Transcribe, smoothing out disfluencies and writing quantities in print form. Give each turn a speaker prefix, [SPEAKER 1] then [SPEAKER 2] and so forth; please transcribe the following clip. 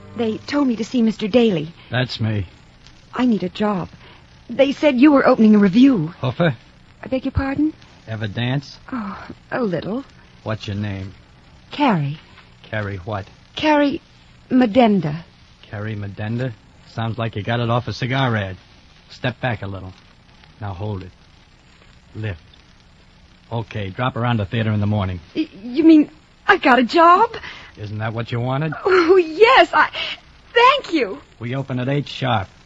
[SPEAKER 1] They told me to see Mr. Daly.
[SPEAKER 2] That's me.
[SPEAKER 1] I need a job. They said you were opening a revue.
[SPEAKER 2] Hoofer?
[SPEAKER 1] I beg your pardon?
[SPEAKER 2] Ever dance?
[SPEAKER 1] Oh, a little.
[SPEAKER 2] What's your name?
[SPEAKER 1] Carrie.
[SPEAKER 2] Carrie what?
[SPEAKER 1] Carrie Medenda.
[SPEAKER 2] Carrie Medenda? Sounds like you got it off a cigar ad. Step back a little. Now hold it. Lift. Okay, drop around the theater in the morning.
[SPEAKER 1] You mean I got a job?
[SPEAKER 2] Isn't that what you wanted?
[SPEAKER 1] Oh, yes. Thank you.
[SPEAKER 2] We open at 8 sharp.